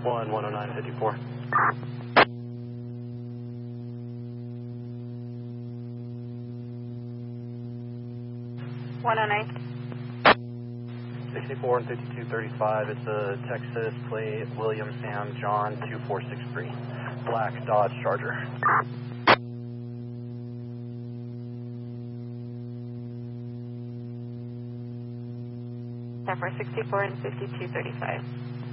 10954. 109. 64 and 5235. It's a Texas plate William Sam John 2463. Black Dodge Charger. San 64 and 5235.